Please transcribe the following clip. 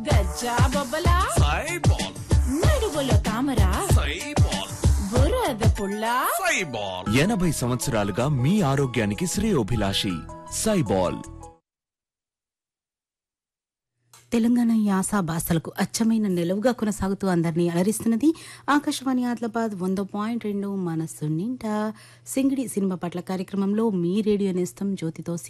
గజ్జా బొబ్బలా సైబాల్ నడువులో తామరా సైబాల్ బురద పుల్లా సైబాల్ 80 సంవత్సరాలుగా మీ ఆరోగ్యానికి శ్రేయోభిలాషి సైబాల్. తెలంగాణ యాస భాషలకు అచ్చమైన నిలువుగా కొనసాగుతూ అందరినీ అలరిస్తున్నది ఆకాశవాణి ఆదిలాబాద్ 100.2 మనస్సు నిండా సింగిడి సినిమా పట్ల కార్యక్రమంలో మీ రేడియో నేస్తం జ్యోతితో